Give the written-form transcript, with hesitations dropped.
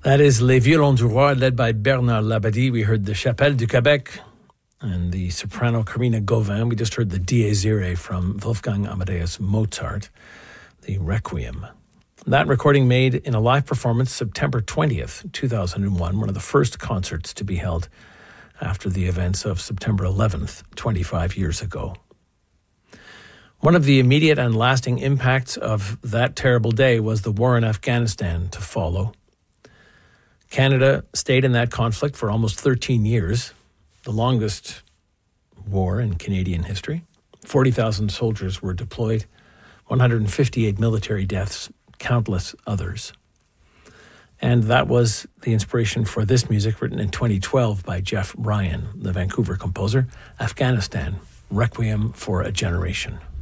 That is Les Violons du Roi, led by Bernard Labadie. We heard the Chapelle du Québec and the soprano Carmina Gauvin. We just heard the Dies Irae from Wolfgang Amadeus Mozart, the Requiem. That recording made in a live performance September 20th, 2001, one of the first concerts to be held after the events of September 11th, 25 years ago. One of the immediate and lasting impacts of that terrible day was the war in Afghanistan to follow. Canada stayed in that conflict for almost 13 years, the longest war in Canadian history. 40,000 soldiers were deployed, 158 military deaths, countless others. And that was the inspiration for this music, written in 2012 by Jeff Ryan, the Vancouver composer, Afghanistan, Requiem for a Generation.